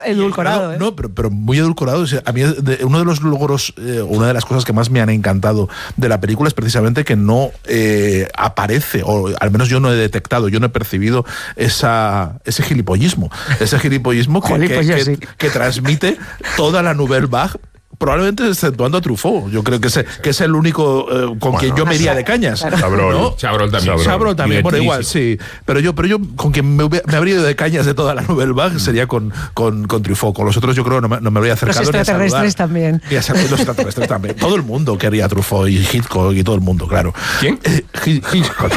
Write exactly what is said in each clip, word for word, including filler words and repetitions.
edulcorado. ¿eh? No, pero, pero muy edulcorado. O sea, a mí de, uno de los logros, eh, una de las cosas que más me han encantado de la película es precisamente que no eh, aparece, o al menos yo no he detectado, yo no he percibido esa, ese gilipollismo. Ese gilipollismo que, Jolín, que, pues que, sí. que transmite toda la Nouvelle Vague, probablemente exceptuando a Truffaut. Yo creo que es, que es el único eh, con bueno, quien yo me iría de cañas. Chabrol, ¿no? Chabrol también. Chabrol también, bueno, igual, sí. Pero yo, pero yo con quien me, me habría ido de cañas de toda la Nouvelle Vague sería con, con, con Truffaut. Con los otros yo creo que no me, no me habría acercado. Los extraterrestres ni a también. Y a saludar. Los extraterrestres también. Todo el mundo quería a Truffaut y Hitchcock y todo el mundo, claro. ¿Quién? Eh, Hitchcock.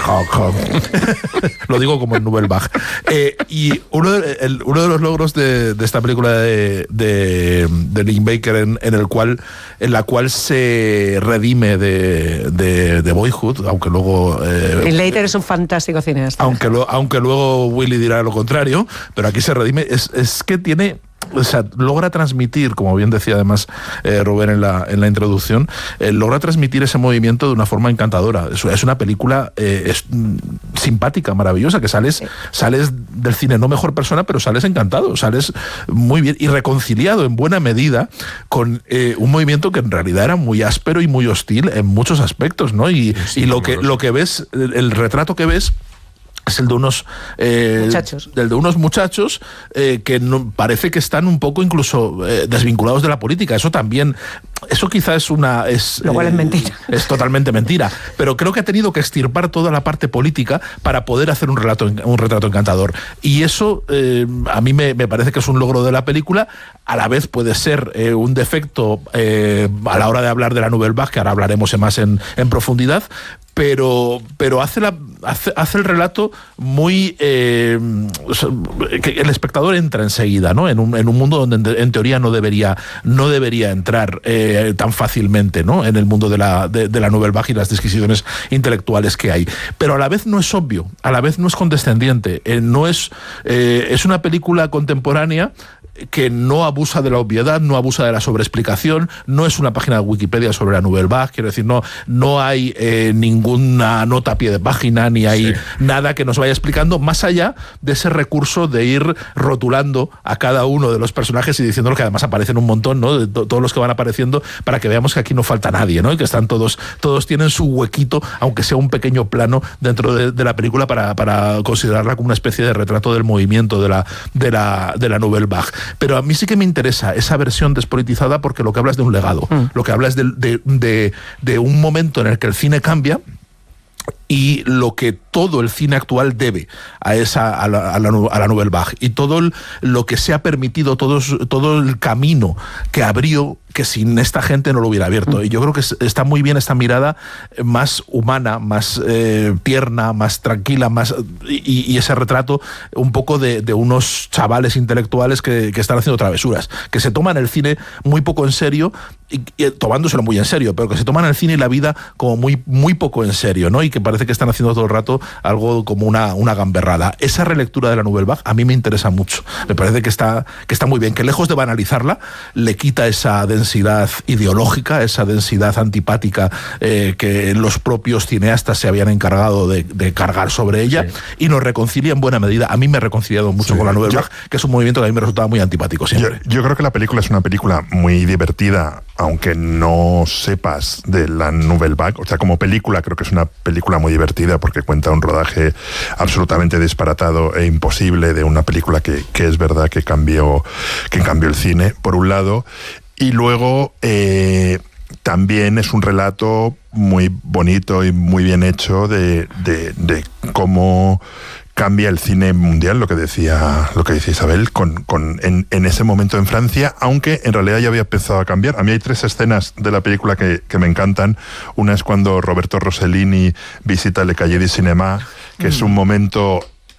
Lo digo como en Nouvelle Vague. Eh, y uno de, el, uno de los logros de, de esta película de, de, de Lynn Baker en, en el cual en la cual se redime de, de, de Boyhood, aunque luego... Eh, Linklater es un fantástico cineasta. Aunque, lo, aunque luego Willy dirá lo contrario, pero aquí se redime, es, es que tiene... O sea, logra transmitir, como bien decía además eh, Rubén en la, en la introducción, eh, logra transmitir ese movimiento de una forma encantadora. Es, es una película eh, es, mm, simpática, maravillosa, que sales, sí. sales del cine no mejor persona, pero sales encantado, sales muy bien y reconciliado en buena medida con eh, un movimiento que en realidad era muy áspero y muy hostil en muchos aspectos, ¿no? Y, sí, y lo, que, lo que ves, el, el retrato que ves es el de unos eh, muchachos, el de unos muchachos eh, que no, parece que están un poco incluso eh, desvinculados de la política. Eso también, eso quizás es una es lo cual eh, es mentira, es totalmente mentira. Pero creo que ha tenido que extirpar toda la parte política para poder hacer un relato un retrato encantador. Y eso eh, a mí me, me parece que es un logro de la película. A la vez puede ser eh, un defecto eh, a la hora de hablar de la Nouvelle Vague, que ahora hablaremos más en, en profundidad. Pero, pero hace, la, hace, hace el relato muy... Eh, que el espectador entra enseguida, ¿no? En un, en un mundo donde en teoría no debería, no debería entrar eh, tan fácilmente, ¿no? En el mundo de la, de, de la Nouvelle Vague y las disquisiciones intelectuales que hay. Pero a la vez no es obvio, a la vez no es condescendiente. Eh, no es, eh, es una película contemporánea que no abusa de la obviedad, no abusa de la sobreexplicación, no es una página de Wikipedia sobre la Nouvelle Vague, quiero decir, no, no hay eh, ninguna nota a pie de página, ni hay sí. nada que nos vaya explicando, más allá de ese recurso de ir rotulando a cada uno de los personajes y diciéndolo, que además aparecen un montón, ¿no? De to- todos los que van apareciendo, para que veamos que aquí no falta nadie, ¿no? Y que están todos, todos tienen su huequito, aunque sea un pequeño plano dentro de, de la película, para, para considerarla como una especie de retrato del movimiento de la, de la, de la Nouvelle Vague. Pero a mí sí que me interesa esa versión despolitizada, porque lo que habla es de un legado, mm. lo que habla es de, de, de, de un momento en el que el cine cambia y lo que todo el cine actual debe a esa a la, a la, a la Nouvelle Vague, y todo el, lo que se ha permitido, todo, todo el camino que abrió, que sin esta gente no lo hubiera abierto. Y yo creo que está muy bien esta mirada más humana, más eh, tierna, más tranquila, más y, y ese retrato un poco de, de unos chavales intelectuales que, que están haciendo travesuras, que se toman el cine muy poco en serio, y, y tomándoselo muy en serio, pero que se toman el cine y la vida como muy, muy poco en serio, ¿no? Y que parece que están haciendo todo el rato algo como una, una gamberrada. Esa relectura de la Nouvelle Vague a mí me interesa mucho. Me parece que está, que está muy bien, que lejos de banalizarla, le quita esa densidad ideológica, esa densidad antipática eh, que los propios cineastas se habían encargado de, de cargar sobre ella, sí. y nos reconcilia en buena medida. A mí me ha reconciliado mucho sí. con la Nouvelle Vague, que es un movimiento que a mí me resultaba muy antipático siempre. Yo, yo creo que la película es una película muy divertida, aunque no sepas de la Nouvelle Vague. O sea, como película creo que es una película muy divertida, porque cuenta un rodaje absolutamente disparatado e imposible de una película que, que es verdad que cambió, que cambió el cine, por un lado, y luego eh, también es un relato muy bonito y muy bien hecho de, de, de cómo cambia el cine mundial, lo que decía, lo que decía Isabel, con, con, en, en ese momento en Francia, aunque en realidad ya había empezado a cambiar. A mí hay tres escenas de la película que, que me encantan. Una es cuando Roberto Rossellini visita Le Cahiers du Cinéma, que mm. es un momento...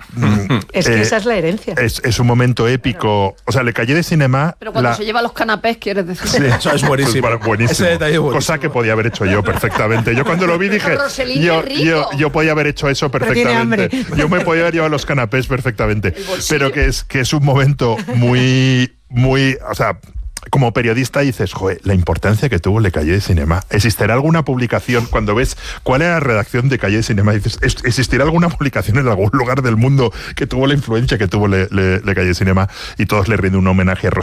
Es que eh, esa es la herencia. Es, es un momento épico. Pero, o sea, Le Cahiers du Cinéma... Pero cuando la... se lleva los canapés, quieres decir. Sí, eso es buenísimo. Pues, buenísimo. Ese detalle es buenísimo. Cosa que podía haber hecho yo perfectamente. Yo cuando lo vi dije, yo, yo, yo podía haber hecho eso perfectamente. Yo me podía haber llevado los canapés perfectamente. Pero que es, que es un momento muy, muy... O sea... Como periodista dices, joder, la importancia que tuvo Le Cahiers du Cinéma. ¿Existirá alguna publicación, cuando ves cuál era la redacción de Cahiers du Cinéma, dices, ¿existirá alguna publicación en algún lugar del mundo que tuvo la influencia que tuvo Le, Le, Le Cahiers du Cinéma? Y todos le rinden un homenaje a